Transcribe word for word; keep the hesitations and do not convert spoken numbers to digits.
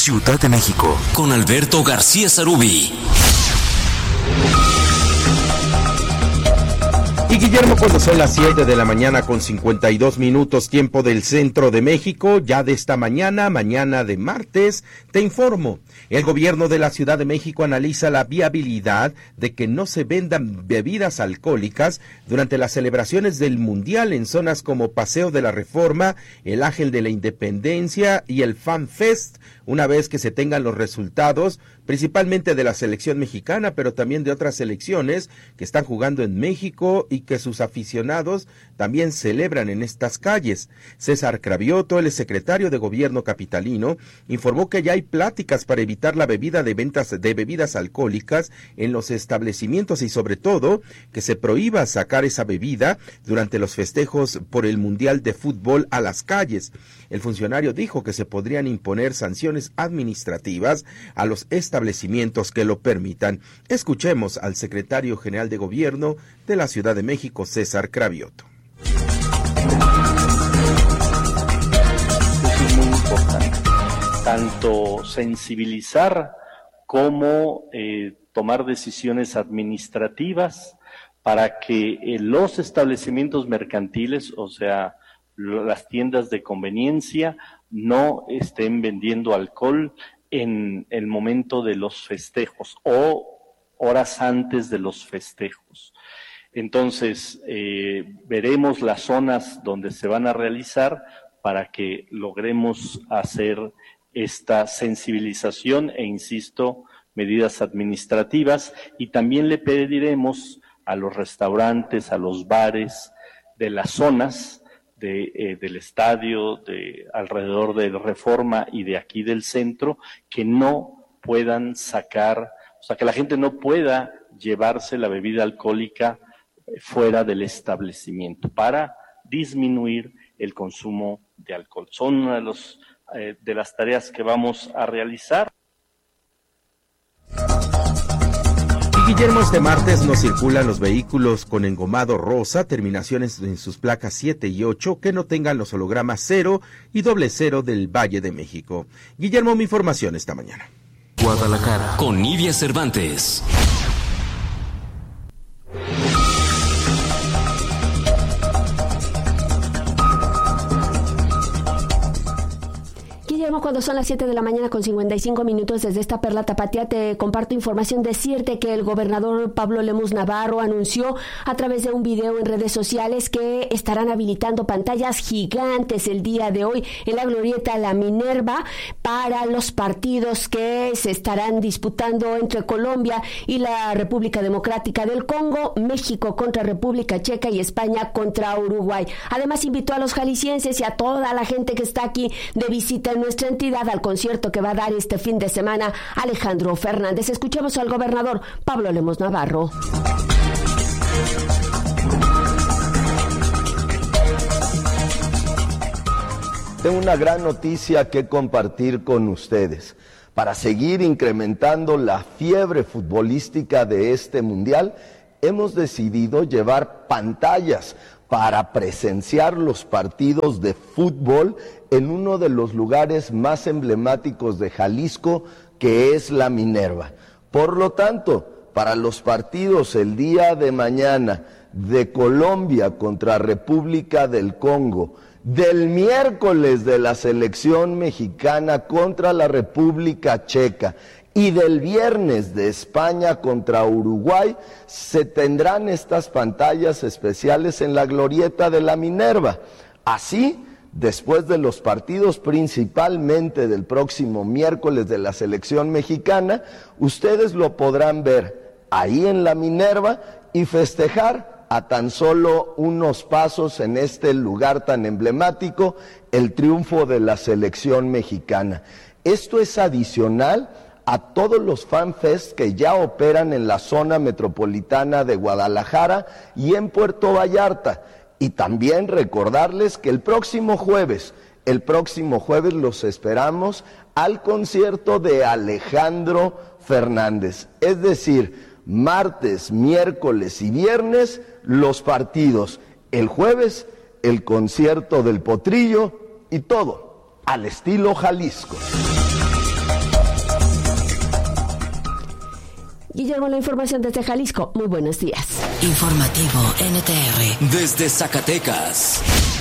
Ciudad de México, con Alberto García Sarubí. Y Guillermo, cuando son las siete de la mañana con cincuenta y dos minutos, tiempo del centro de México, ya de esta mañana, mañana de martes, te informo. El gobierno de la Ciudad de México analiza la viabilidad de que no se vendan bebidas alcohólicas durante las celebraciones del Mundial en zonas como Paseo de la Reforma, el Ángel de la Independencia y el Fan Fest, una vez que se tengan los resultados, principalmente de la selección mexicana, pero también de otras selecciones que están jugando en México y que sus aficionados también celebran en estas calles. César Cravioto, el secretario de Gobierno capitalino, informó que ya hay pláticas para evitar la bebida de ventas de bebidas alcohólicas en los establecimientos y sobre todo que se prohíba sacar esa bebida durante los festejos por el Mundial de Fútbol a las calles. El funcionario dijo que se podrían imponer sanciones administrativas a los establecimientos que lo permitan. Escuchemos al secretario general de Gobierno de la Ciudad de México, César Cravioto. Eso es muy importante, tanto sensibilizar como eh, tomar decisiones administrativas para que eh, los establecimientos mercantiles, o sea, las tiendas de conveniencia, no estén vendiendo alcohol en el momento de los festejos o horas antes de los festejos. Entonces, eh, veremos las zonas donde se van a realizar para que logremos hacer esta sensibilización e, insisto, medidas administrativas, y también le pediremos a los restaurantes, a los bares de las zonas de, eh, del estadio, de alrededor de Reforma y de aquí del centro, que no puedan sacar, o sea, que la gente no pueda llevarse la bebida alcohólica fuera del establecimiento para disminuir el consumo de alcohol. Son una de, los, eh, de las tareas que vamos a realizar. Y Guillermo, este martes no circulan los vehículos con engomado rosa, terminaciones en sus placas siete y ocho, que no tengan los hologramas cero y doble cero del Valle de México. Guillermo, mi información esta mañana. Guadalajara, con Nidia Cervantes. Cuando son las siete de la mañana con cincuenta y cinco minutos, desde esta perla tapatía te comparto información. Decirte que el gobernador Pablo Lemus Navarro anunció a través de un video en redes sociales que estarán habilitando pantallas gigantes el día de hoy en la glorieta La Minerva para los partidos que se estarán disputando entre Colombia y la República Democrática del Congo, México contra República Checa y España contra Uruguay. Además, invitó a los jaliscienses y a toda la gente que está aquí de visita en nuestra entidad al concierto que va a dar este fin de semana Alejandro Fernández. Escuchemos al gobernador Pablo Lemus Navarro. Tengo una gran noticia que compartir con ustedes. Para seguir incrementando la fiebre futbolística de este mundial, hemos decidido llevar pantallas para presenciar los partidos de fútbol en uno de los lugares más emblemáticos de Jalisco, que es La Minerva. Por lo tanto, para los partidos el día de mañana de Colombia contra República del Congo, del miércoles de la selección mexicana contra la República Checa y del viernes de España contra Uruguay, se tendrán estas pantallas especiales en la glorieta de La Minerva. Así, después de los partidos, principalmente del próximo miércoles de la selección mexicana, ustedes lo podrán ver ahí en La Minerva y festejar a tan solo unos pasos en este lugar tan emblemático el triunfo de la selección mexicana. Esto es adicional a todos los fanfests que ya operan en la zona metropolitana de Guadalajara y en Puerto Vallarta. Y también recordarles que el próximo jueves, el próximo jueves los esperamos al concierto de Alejandro Fernández. Es decir, martes, miércoles y viernes los partidos. El jueves, el concierto del Potrillo y todo al estilo Jalisco. Guillermo, la información desde Jalisco. Muy buenos días. Informativo N T R. Desde Zacatecas.